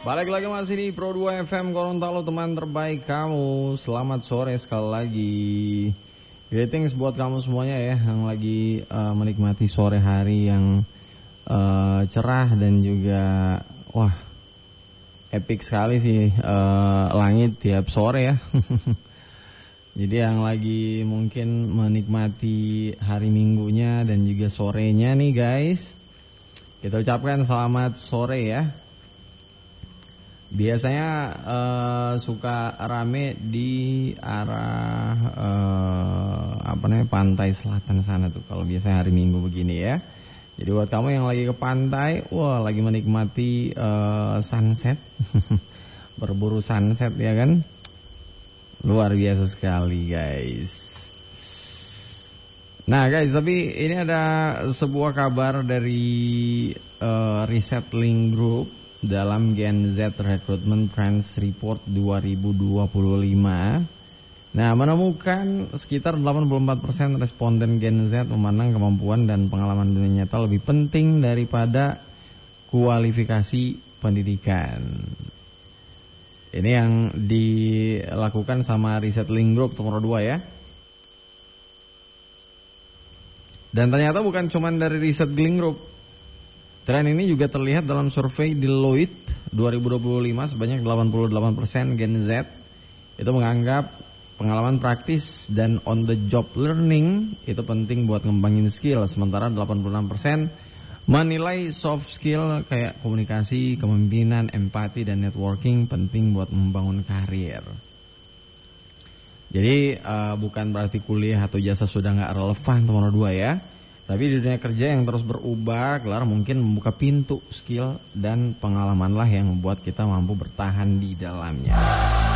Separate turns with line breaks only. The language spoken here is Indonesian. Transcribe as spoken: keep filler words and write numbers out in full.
Balik lagi masih di Pro dua F M Gorontalo, teman terbaik kamu. Selamat sore sekali lagi. Greetings buat kamu semuanya ya, yang lagi uh, menikmati sore hari yang uh, cerah dan juga wah epic sekali sih uh, langit tiap sore ya. Jadi yang lagi mungkin menikmati hari minggunya dan juga sorenya nih guys, kita ucapkan selamat sore ya. Biasanya uh, suka rame di arah uh, apa namanya pantai selatan sana tuh kalau biasanya hari Minggu begini ya. Jadi buat kamu yang lagi ke pantai, wah lagi menikmati uh, sunset, berburu sunset ya kan, luar biasa sekali guys. Nah guys, tapi ini ada sebuah kabar dari uh, Resettling Group dalam Gen Z Recruitment Trends Report dua ribu dua puluh lima. Nah, menemukan sekitar delapan puluh empat persen responden Gen Z memandang kemampuan dan pengalaman dunia nyata lebih penting daripada kualifikasi pendidikan. Ini yang dilakukan sama Resettling Group nomor dua ya. Dan ternyata bukan cuma dari Resettling Group. Tren ini juga terlihat dalam survei Deloitte dua ribu dua puluh lima, sebanyak delapan puluh delapan persen Gen Z itu menganggap pengalaman praktis dan on the job learning itu penting buat ngembangin skill, sementara delapan puluh enam persen menilai soft skill kayak komunikasi, kepemimpinan, empati dan networking penting buat membangun karir. Jadi uh, bukan berarti kuliah atau jasa sudah nggak relevan nomor dua ya. Tapi di dunia kerja yang terus berubah, kelar mungkin membuka pintu skill dan pengalamanlah yang membuat kita mampu bertahan di dalamnya.